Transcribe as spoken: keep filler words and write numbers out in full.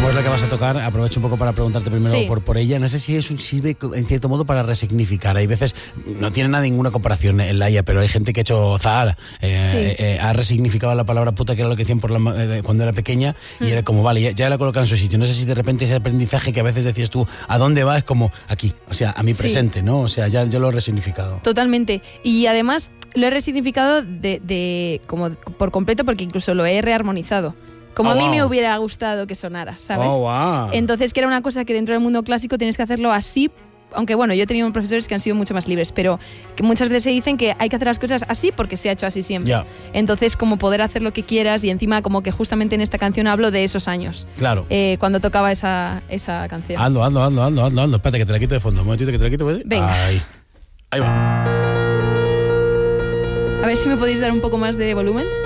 como es la que vas a tocar, aprovecho un poco para preguntarte primero Sí. por, por ella. No sé si es un sirve en cierto modo para resignificar. Hay veces, no tiene nada ninguna comparación en Laia, pero hay gente que ha hecho Zahara. Eh, Sí. eh, eh, ha resignificado la palabra puta, que era lo que decían por la, eh, cuando era pequeña, y Mm. era como, vale, ya, ya la he colocado en su sitio. No sé si de repente ese aprendizaje que a veces decías tú, ¿a dónde va? Es como aquí, o sea, a mi Sí. presente, ¿no? O sea, ya, ya lo he resignificado. Totalmente. Y además lo he resignificado de, de como por completo porque incluso lo he rearmonizado. Como Oh, a mí wow. me hubiera gustado que sonara, ¿sabes? Oh, wow. Entonces, que era una cosa que dentro del mundo clásico tienes que hacerlo así. Aunque bueno, yo he tenido profesores que han sido mucho más libres, pero que muchas veces se dicen que hay que hacer las cosas así porque se ha hecho así siempre. Ya. Entonces, como poder hacer lo que quieras y encima como que justamente en esta canción hablo de esos años. Claro. Eh, cuando tocaba esa, esa canción. Hazlo, hazlo, hazlo, hazlo, hazlo, hazlo. Espérate, que te la quito de fondo. Un momentito que te la quito, ¿puede? Venga. Ahí. Ahí va. A ver si me podéis dar un poco más de volumen.